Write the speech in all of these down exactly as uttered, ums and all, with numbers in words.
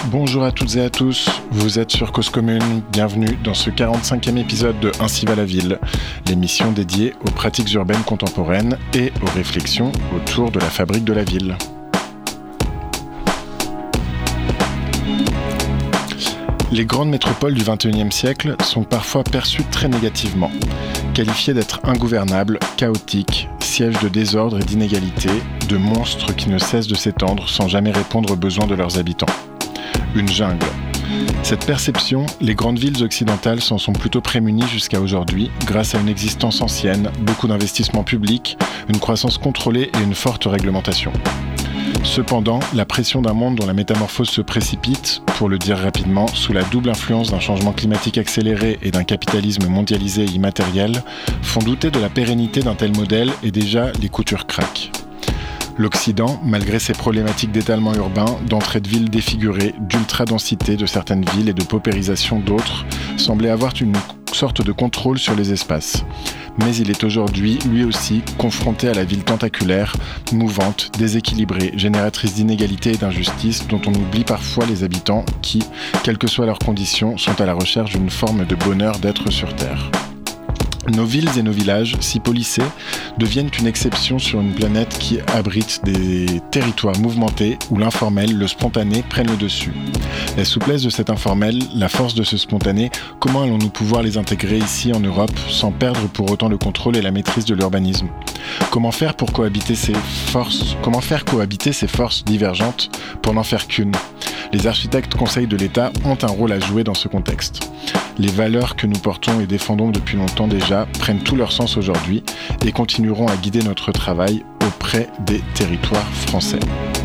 Bonjour à toutes et à tous, vous êtes sur Cause Commune, bienvenue dans ce quarante-cinquième épisode de Ainsi va la ville, l'émission dédiée aux pratiques urbaines contemporaines et aux réflexions autour de la fabrique de la ville. Les grandes métropoles du vingt et unième siècle sont parfois perçues très négativement, qualifiées d'être ingouvernables, chaotiques, sièges de désordre et d'inégalité, de monstres qui ne cessent de s'étendre sans jamais répondre aux besoins de leurs habitants. Une jungle. Cette perception, les grandes villes occidentales s'en sont plutôt prémunies jusqu'à aujourd'hui, grâce à une existence ancienne, beaucoup d'investissements publics, une croissance contrôlée et une forte réglementation. Cependant, la pression d'un monde dont la métamorphose se précipite, pour le dire rapidement, sous la double influence d'un changement climatique accéléré et d'un capitalisme mondialisé et immatériel, font douter de la pérennité d'un tel modèle et déjà les coutures craquent. L'Occident, malgré ses problématiques d'étalement urbain, d'entrée de villes défigurées, d'ultra-densité de certaines villes et de paupérisation d'autres, semblait avoir une sorte de contrôle sur les espaces. Mais il est aujourd'hui, lui aussi, confronté à la ville tentaculaire, mouvante, déséquilibrée, génératrice d'inégalités et d'injustices, dont on oublie parfois les habitants qui, quelles que soient leurs conditions, sont à la recherche d'une forme de bonheur d'être sur Terre. Nos villes et nos villages, si policés, deviennent une exception sur une planète qui abrite des territoires mouvementés où l'informel, le spontané, prennent le dessus. La souplesse de cet informel, la force de ce spontané, comment allons-nous pouvoir les intégrer ici en Europe sans perdre pour autant le contrôle et la maîtrise de l'urbanisme ? Comment faire pour cohabiter ces forces, comment faire cohabiter ces forces divergentes pour n'en faire qu'une ? Les architectes conseils de l'État ont un rôle à jouer dans ce contexte. Les valeurs que nous portons et défendons depuis longtemps déjà prennent tout leur sens aujourd'hui et continueront à guider notre travail auprès des territoires français.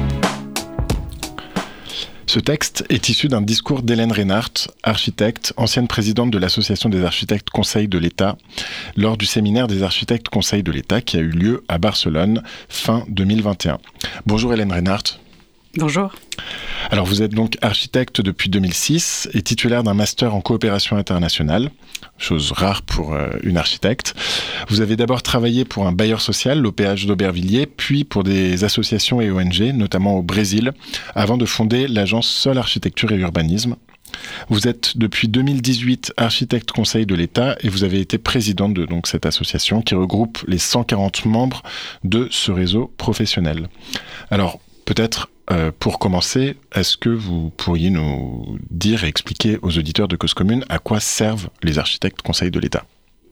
Ce texte est issu d'un discours d'Hélène Reinhardt, architecte, ancienne présidente de l'Association des architectes conseils de l'État, lors du séminaire des architectes conseils de l'État qui a eu lieu à Barcelone fin deux mille vingt et un. Bonjour Hélène Reinhardt. Bonjour. Alors vous êtes donc architecte depuis deux mille six et titulaire d'un master en coopération internationale, chose rare pour euh, une architecte. Vous avez d'abord travaillé pour un bailleur social, l'O P H d'Aubervilliers, puis pour des associations et O N G, notamment au Brésil, avant de fonder l'agence Sol Architecture et Urbanisme. Vous êtes depuis deux mille dix-huit architecte conseil de l'État et vous avez été présidente de donc, cette association qui regroupe les cent quarante membres de ce réseau professionnel. Alors peut-être Euh, pour commencer, est-ce que vous pourriez nous dire et expliquer aux auditeurs de Cause Commune à quoi servent les architectes conseils de l'État ?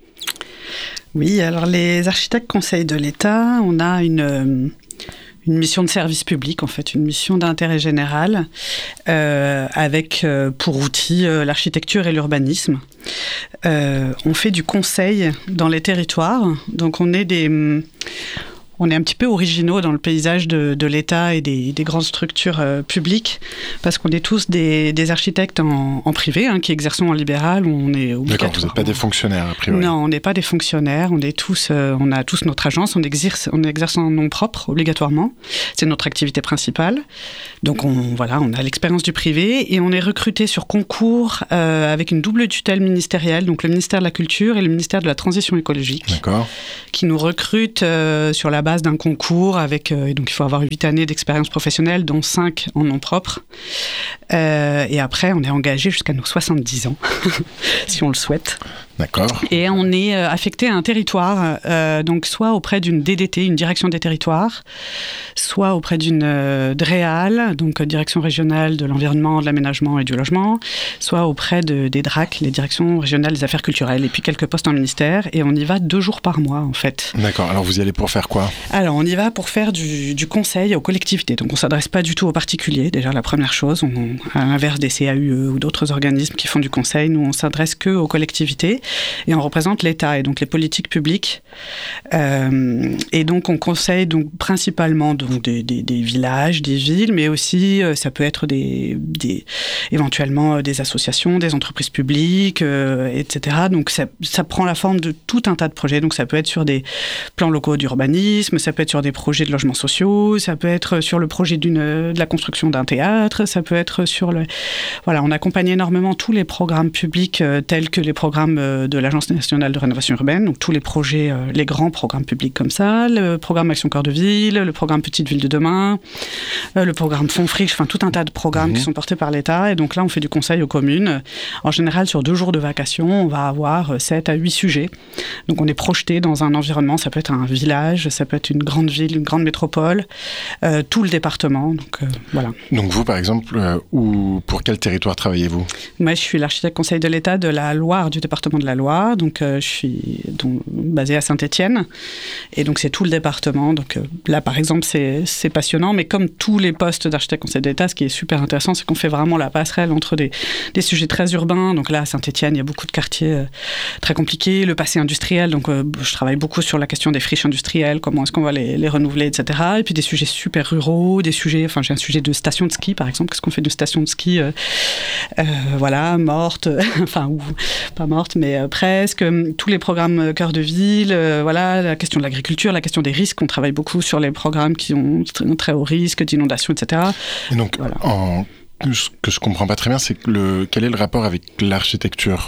Oui, alors les architectes conseils de l'État, on a une, une mission de service public, en fait, une mission d'intérêt général, euh, avec euh, pour outil euh, l'architecture et l'urbanisme. Euh, on fait du conseil dans les territoires, donc on est des... On est un petit peu originaux dans le paysage de, de l'État et des, des grandes structures euh, publiques, parce qu'on est tous des, des architectes en, en privé, hein, qui exerçons en libéral, où on est obligatoire. D'accord, vous n'êtes pas des fonctionnaires, a priori. Non, on n'est pas des fonctionnaires, on est tous, euh, on a tous notre agence, on exerce, on exerce en nom propre, obligatoirement. C'est notre activité principale. Donc, on, voilà, on a l'expérience du privé, et on est recruté sur concours euh, avec une double tutelle ministérielle, donc le ministère de la Culture et le ministère de la Transition écologique. D'accord. Qui nous recrutent euh, sur la base d'un concours avec, euh, donc il faut avoir huit années d'expérience professionnelle, dont cinq en nom propre. Euh, et après, on est engagé jusqu'à nos soixante-dix ans, si on le souhaite. D'accord. Et on est euh, affecté à un territoire, euh, donc soit auprès d'une D D T, une direction des territoires, soit auprès d'une euh, D R E A L, donc euh, direction régionale de l'environnement, de l'aménagement et du logement, soit auprès de, des D R A C, les directions régionales des affaires culturelles, et puis quelques postes en ministère, et on y va deux jours par mois, en fait. D'accord, alors vous y allez pour faire quoi ? Alors, on y va pour faire du, du conseil aux collectivités, donc on ne s'adresse pas du tout aux particuliers, déjà la première chose, on, à l'inverse des C A U E ou d'autres organismes qui font du conseil, nous on s'adresse que aux collectivités, et on représente l'État et donc les politiques publiques. Euh, et donc on conseille donc principalement donc des, des, des villages, des villes, mais aussi euh, ça peut être des, des éventuellement euh, des associations, des entreprises publiques, euh, et cetera. Donc ça, ça prend la forme de tout un tas de projets. Donc ça peut être sur des plans locaux d'urbanisme, ça peut être sur des projets de logements sociaux, ça peut être sur le projet d'une, de la construction d'un théâtre, ça peut être sur le... Voilà, on accompagne énormément tous les programmes publics euh, tels que les programmes euh, de, de l'Agence nationale de rénovation urbaine, donc tous les projets, euh, les grands programmes publics comme ça, le programme Action Cœur de Ville, le programme Petite Ville de demain, euh, le programme Fonds Friche, enfin tout un tas de programmes mmh. qui sont portés par l'État. Et donc là, on fait du conseil aux communes. En général, sur deux jours de vacation, on va avoir sept à huit sujets. Donc on est projeté dans un environnement, ça peut être un village, ça peut être une grande ville, une grande métropole, euh, tout le département. Donc euh, voilà. Donc vous, par exemple, euh, où, pour quel territoire travaillez-vous ? Moi, je suis l'architecte conseil de l'État de la Loire, du département de la Loire. Donc euh, je suis donc, basée à Saint-Étienne. Et donc c'est tout le département. Donc euh, là, par exemple, c'est, c'est passionnant. Mais comme tous les postes d'architecte conseil de l'État, ce qui est super intéressant, c'est qu'on fait vraiment la passerelle entre des, des sujets très urbains. Donc là, à Saint-Étienne, il y a beaucoup de quartiers euh, très compliqués. Le passé industriel, donc euh, je travaille beaucoup sur la question des friches industrielles, comment est-ce qu'on va les, les renouveler, et cetera. Et puis des sujets super ruraux, des sujets, enfin j'ai un sujet de station de ski, par exemple. Qu'est-ce qu'on fait de station de ski euh, euh, voilà, morte, enfin, ou pas morte, mais euh, presque. Tous les programmes cœur de ville, euh, voilà, la question de l'agriculture, la question des risques. On travaille beaucoup sur les programmes qui ont très, très haut risque, d'inondation, et cetera. Et donc, voilà. en... Ce que je comprends pas très bien, c'est que le, quel est le rapport avec l'architecture ?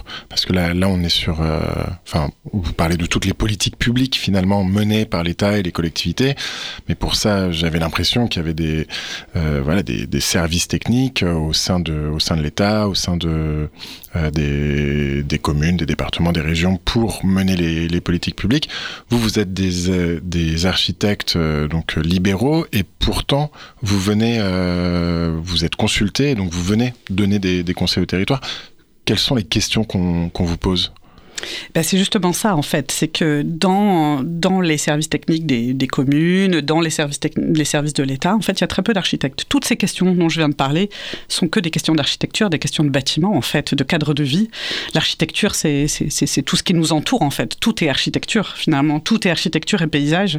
Parce que là, là, on est sur, euh, enfin, vous parlez de toutes les politiques publiques finalement menées par l'État et les collectivités, mais pour ça, j'avais l'impression qu'il y avait des, euh, voilà, des, des services techniques au sein de, au sein de l'État, au sein de euh, des, des communes, des départements, des régions pour mener les, les politiques publiques. Vous, vous êtes des, euh, des architectes euh, donc libéraux et pourtant vous venez, euh, vous êtes consultés. Et donc vous venez donner des, des conseils au territoire. Quelles sont les questions qu'on, qu'on vous pose ? Ben c'est justement ça, en fait. C'est que dans, dans les services techniques des, des communes, dans les services, techn- les services de l'État, en fait, il y a très peu d'architectes. Toutes ces questions dont je viens de parler sont que des questions d'architecture, des questions de bâtiment, en fait, de cadre de vie. L'architecture, c'est, c'est, c'est, c'est tout ce qui nous entoure, en fait. Tout est architecture, finalement. Tout est architecture et paysage.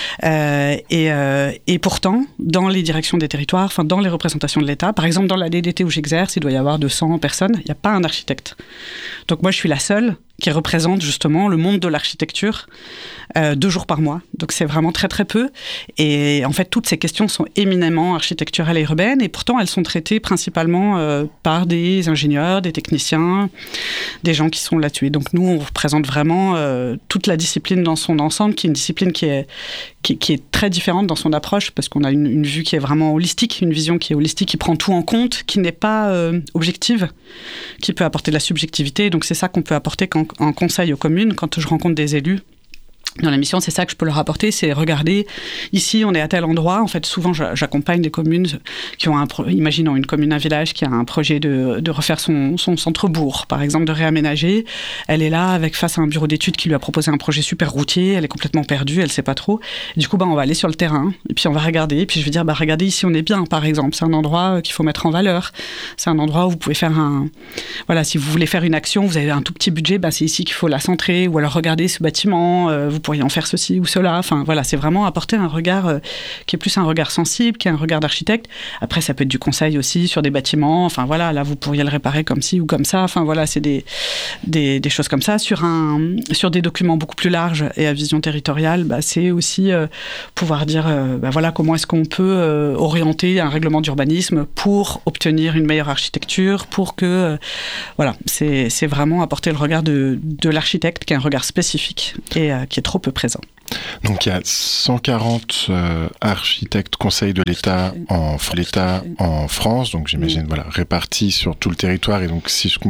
Euh, et, euh, et pourtant, dans les directions des territoires, enfin, dans les représentations de l'État, par exemple, dans la D D T où j'exerce, il doit y avoir deux cents personnes, il n'y a pas un architecte. Donc moi, je suis la seule qui représente justement le monde de l'architecture euh, deux jours par mois. Donc c'est vraiment très très peu. Et en fait, toutes ces questions sont éminemment architecturales et urbaines, et pourtant elles sont traitées principalement euh, par des ingénieurs, des techniciens, des gens qui sont là-dessus. Et donc nous, on représente vraiment euh, toute la discipline dans son ensemble, qui est une discipline qui est, qui, qui est très différente dans son approche, parce qu'on a une, une vue qui est vraiment holistique, une vision qui est holistique, qui prend tout en compte, qui n'est pas euh, objective, qui peut apporter de la subjectivité. Donc c'est ça qu'on peut apporter quand en conseil aux communes, quand je rencontre des élus dans la mission, c'est ça que je peux leur apporter, c'est regarder, ici on est à tel endroit, en fait souvent j'accompagne des communes qui ont un, pro- imaginons une commune, un village qui a un projet de, de refaire son, son centre-bourg, par exemple de réaménager, elle est là avec face à un bureau d'études qui lui a proposé un projet super routier, elle est complètement perdue, elle sait pas trop, et du coup bah, on va aller sur le terrain, et puis on va regarder, et puis je vais dire, bah regardez ici on est bien par exemple, c'est un endroit qu'il faut mettre en valeur, c'est un endroit où vous pouvez faire un, voilà, si vous voulez faire une action, vous avez un tout petit budget, bah, c'est ici qu'il faut la centrer, ou alors regardez ce bâtiment, euh, vous pourriez en faire ceci ou cela. Enfin, voilà, c'est vraiment apporter un regard euh, qui est plus un regard sensible, qui est un regard d'architecte. Après, ça peut être du conseil aussi sur des bâtiments. Enfin, voilà, là, vous pourriez le réparer comme ci ou comme ça. Enfin, voilà, c'est des, des, des choses comme ça. Sur, un, sur des documents beaucoup plus larges et à vision territoriale, bah, c'est aussi euh, pouvoir dire, euh, bah, voilà, comment est-ce qu'on peut euh, orienter un règlement d'urbanisme pour obtenir une meilleure architecture, pour que, euh, voilà, c'est, c'est vraiment apporter le regard de, de l'architecte, qui est un regard spécifique et euh, qui est trop peu présent. Donc il y a cent quarante euh, architectes conseils de l'État en, l'État en France, donc j'imagine mmh. voilà, répartis sur tout le territoire, et donc si je